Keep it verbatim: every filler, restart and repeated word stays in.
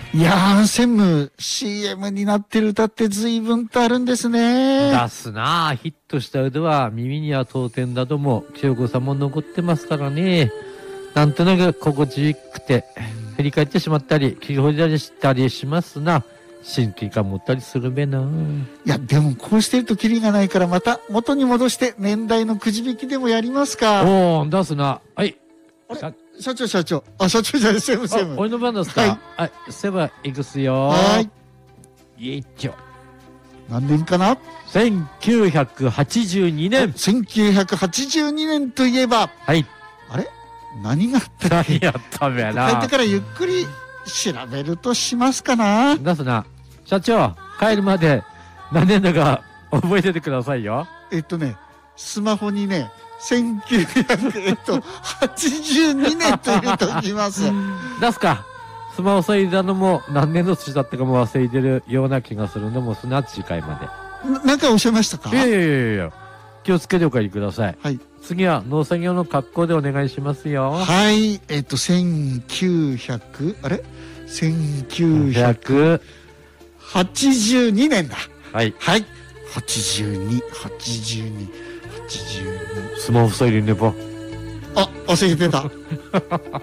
いやー、専務 シーエム になってる歌って随分とあるんですね。 出すなあ。ヒットした歌は耳には当然だとも清子さんも残ってますからね。なんとなく心地よくて振り返ってしまったり気がりしたりしますな。親近感持ったりするべな。 いや、でもこうしてるとキリがないから、また元に戻して年代のくじ引きでもやりますか。 おー、出すな。はい。 あれ社長社長。あ、社長じゃない、セブンセブン。 俺の番ですか。 はいはい。セブンいくすよ。 はい。 よいしょ。 何年かな？ せんきゅうひゃくはちじゅうにねん。 せんきゅうひゃくはちじゅうにねんといえば、 はい。 あれ何があったっけ？ 何やったべやな。 帰ってからゆっくり調べるとしますかな。 出すな。社長、帰るまで何年だか覚えててくださいよ。 えっとね、スマホにね、せんきゅうひゃく、えっと、はちじゅうにねんと入れておきます。 出すか。スマホさいだのも何年の年だったかも忘れてるような気がするのもすなわち次回まで。 な、なんかおっしゃいましたか？ いやいやいやいや。気をつけてお帰りください。 はい。 次は農作業の格好でお願いしますよ。 はい。えっと、せんきゅうひゃく、あれ ?せんきゅうひゃくはちじゅうにねんだ。 はい。 はい。はちじゅうに、はちじゅうに、はちじゅうに。 スマホさいでねば。 あ、忘れてた。